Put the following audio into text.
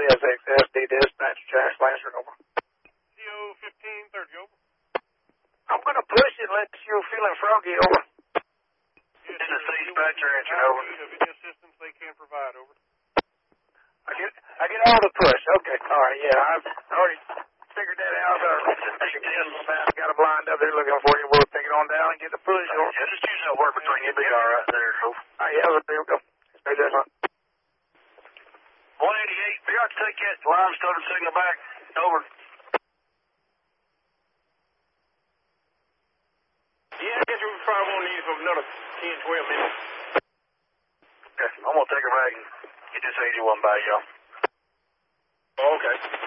CSXSD dispatch, Jack Blanchard, over. CO 1530, over. I'm going to push it unless you're feeling froggy, over. Yes, This is dispatcher answering, over. Any assistance they can provide, over. I get all the push. Okay, all right, yeah, I've already figured that out. Got a blind up there looking for you. We'll take it on down and get the push. Yeah, just use that word between you. Be all right there, over. Yeah, we'll go. Stay there, son. 188, we got to take that line started signal back, over. Yeah, I guess we probably won't need it for another 10, 12 minutes. Okay, I'm going to take it back and get this 81 by y'all. Oh, okay.